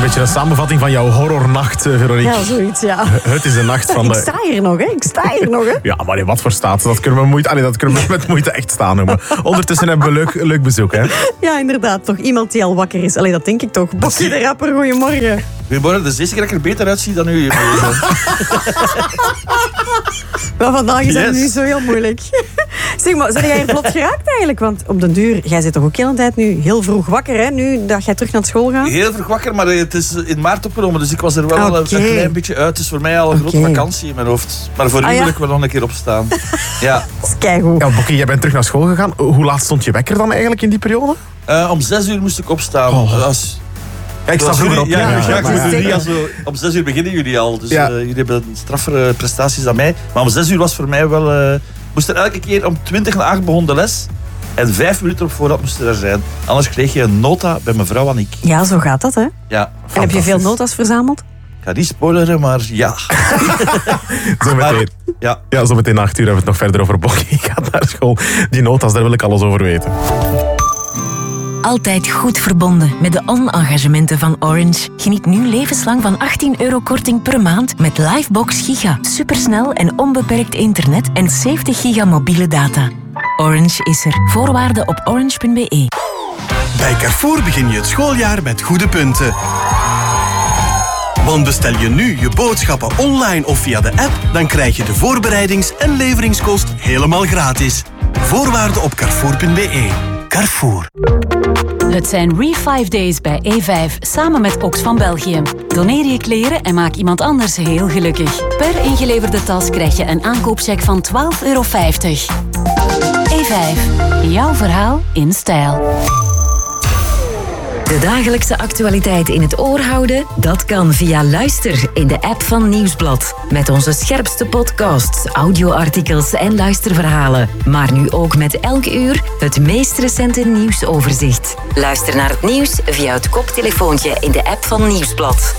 beetje een samenvatting van jouw horrornacht, Veronique. Ja, zoiets, ja. Het is de nacht van de... Ik sta hier nog, hè. Ja, maar in wat voor staat? Dat kunnen we met moeite echt staan noemen. Ondertussen hebben we leuk bezoek, hè? Ja, inderdaad. Toch iemand die al wakker is. Allee, dat denk ik toch. Bokkie de Rapper, goedemorgen. Goedemorgen, de is keer dat ik er beter uitzie dan u. Maar vandaag is dat niet zo heel moeilijk. Zeg maar, zijn jij hier vlot geraakt eigenlijk? Want op den duur, jij zit toch ook heel de tijd nu heel vroeg wakker, hè? Nu dat jij terug naar school gaat? Heel vroeg wakker, maar het is in maart opgenomen, dus ik was er wel een klein beetje uit. Het is voor mij al een grote vakantie in mijn hoofd. Maar voor u wil ik wel nog een keer opstaan. Ja. Dat is keigoed. Ja, Bokkie, jij bent terug naar school gegaan. Hoe laat stond je wekker dan eigenlijk in die periode? Om 6 uur moest ik opstaan. Ja, ik sta vroeger op. Om 6 uur beginnen jullie al, dus jullie hebben straffere prestaties dan mij. Maar om 6 uur was voor mij wel... moest er elke keer om 7:20 begon de les. En 5 minuten op voorhand moest er zijn. Anders kreeg je een nota bij mevrouw Annick. Ja, zo gaat dat, hè? Ja. En heb je veel nota's verzameld? Ik ga niet spoileren, maar ja. Zometeen. Ja, zometeen 8 uur hebben we het nog verder over Bokkie. Gaat naar school. Die nota's, daar wil ik alles over weten. Altijd goed verbonden met de on-engagementen van Orange. Geniet nu levenslang van €18 korting per maand met Livebox Giga. Supersnel en onbeperkt internet en 70 giga mobiele data. Orange is er. Voorwaarden op orange.be. Bij Carrefour begin je het schooljaar met goede punten. Want bestel je nu je boodschappen online of via de app, dan krijg je de voorbereidings- en leveringskost helemaal gratis. Voorwaarden op carrefour.be. Carrefour. Het zijn Re5 Days bij E5, samen met Oxfam België. Doneer je kleren en maak iemand anders heel gelukkig. Per ingeleverde tas krijg je een aankoopcheck van €12,50. E5, jouw verhaal in stijl. De dagelijkse actualiteit in het oor houden? Dat kan via Luister in de app van Nieuwsblad. Met onze scherpste podcasts, audioartikels en luisterverhalen. Maar nu ook met elk uur het meest recente nieuwsoverzicht. Luister naar het nieuws via het koptelefoontje in de app van Nieuwsblad.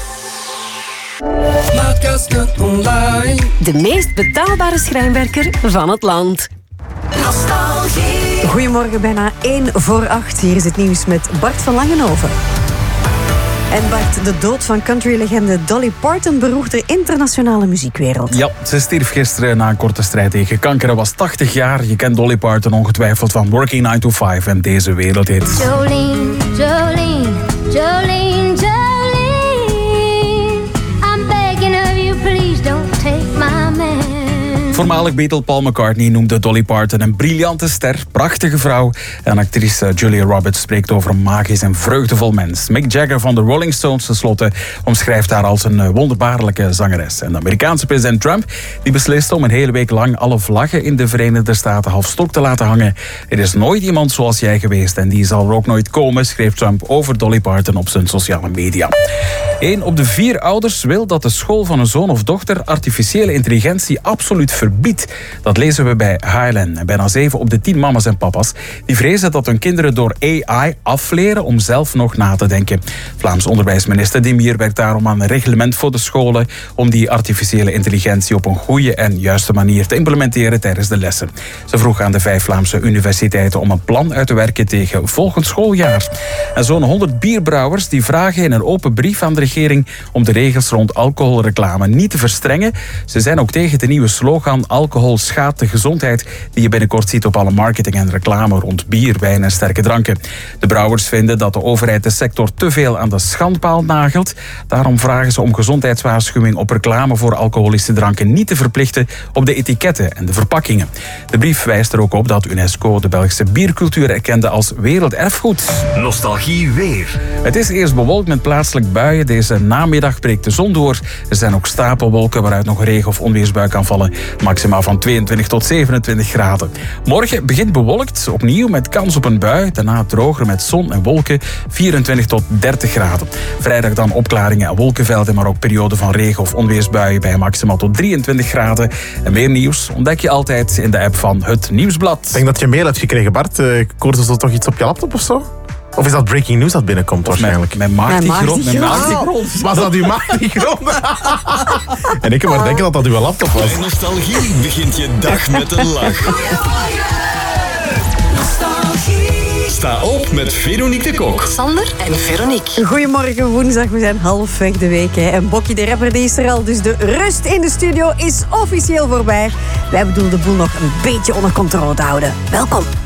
De meest betaalbare schrijnwerker van het land. Goedemorgen, bijna 7:45. Hier is het nieuws met Bart van Langenhoven. En Bart, de dood van countrylegende Dolly Parton beroert de internationale muziekwereld. Ja, ze stierf gisteren na een korte strijd tegen kanker. Hij was 80 jaar. Je kent Dolly Parton ongetwijfeld van Working 9 to 5 en deze wereldhit. Jolene, Jolene, Jolene, Jolene. I'm begging of you, please don't take my man. Voormalig Beatle Paul McCartney noemde Dolly Parton een briljante ster, prachtige vrouw. En actrice Julia Roberts spreekt over een magisch en vreugdevol mens. Mick Jagger van de Rolling Stones tenslotte omschrijft haar als een wonderbaarlijke zangeres. En de Amerikaanse president Trump die besliste om een hele week lang alle vlaggen in de Verenigde Staten half stok te laten hangen. Er is nooit iemand zoals jij geweest en die zal er ook nooit komen, schreef Trump over Dolly Parton op zijn sociale media. 1 op de 4 ouders wil dat de school van een zoon of dochter artificiële intelligentie absoluut verbiedt. Dat lezen we bij HLN. Bijna 7 op de 10 mama's en papa's die vrezen dat hun kinderen door AI afleren om zelf nog na te denken. Vlaams onderwijsminister Dimier werkt daarom aan een reglement voor de scholen om die artificiële intelligentie op een goede en juiste manier te implementeren tijdens de lessen. Ze vroeg aan de 5 Vlaamse universiteiten om een plan uit te werken tegen volgend schooljaar. En zo'n 100 bierbrouwers die vragen in een open brief aan de regering om de regels rond alcoholreclame niet te verstrengen. Ze zijn ook tegen de nieuwe slogan alcohol schaadt de gezondheid die je binnenkort ziet op alle marketing en reclame rond bier, wijn en sterke dranken. De brouwers vinden dat de overheid de sector te veel aan de schandpaal nagelt. Daarom vragen ze om gezondheidswaarschuwing op reclame voor alcoholische dranken niet te verplichten op de etiketten en de verpakkingen. De brief wijst er ook op dat UNESCO de Belgische biercultuur erkende als werelderfgoed. Nostalgie weer. Het is eerst bewolkt met plaatselijk buien. Deze namiddag breekt de zon door. Er zijn ook stapelwolken waaruit nog regen of onweersbui kan vallen. Maximaal van 22 tot 27 graden. Morgen begint bewolkt, opnieuw met kans op een bui. Daarna droger met zon en wolken, 24 tot 30 graden. Vrijdag dan opklaringen en wolkenvelden, maar ook perioden van regen of onweersbuien bij maximaal tot 23 graden. En meer nieuws ontdek je altijd in de app van Het Nieuwsblad. Ik denk dat je een mail hebt gekregen, Bart. Hoorde ze toch iets op je laptop of zo? Of is dat breaking news dat binnenkomt waarschijnlijk? Mijn maag die grond. Was dat uw maag die grond? En ik heb maar denken dat dat uw laptop was. Bij Nostalgie begint je dag met een lach. Sta op met Veronique de Kok. Sander en Veronique. Goedemorgen, woensdag. We zijn halfweg de week. Hè. En Bokkie de rapper die is er al. Dus de rust in de studio is officieel voorbij. Wij bedoelen de boel nog een beetje onder controle te houden. Welkom.